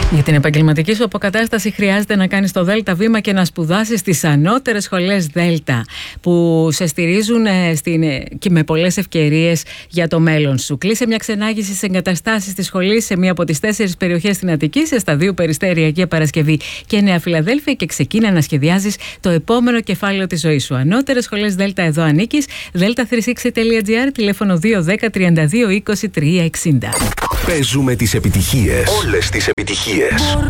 Για την επαγγελματική σου αποκατάσταση χρειάζεται να κάνεις το ΔΕΛΤΑ βήμα και να σπουδάσεις στις ανώτερες σχολές ΔΕΛΤΑ, που σε στηρίζουν και με πολλές ευκαιρίες για το μέλλον σου. Κλείσε μια ξενάγηση στις εγκαταστάσεις της σχολής σε μία από τις 4 περιοχές στην Αττική, σε Σταδίου, Περιστέρη, Αγία Παρασκευή και Νέα Φιλαδέλφια, και ξεκίνα να σχεδιάζεις το επόμενο κεφάλαιο της ζωής σου. Ανώτερες σχολές ΔΕΛΤΑ, εδώ ανήκεις. delta360.gr, τηλέφωνο 210 32 20 360. Παίζουμε τις επιτυχίες. Όλες τις επιτυχίες.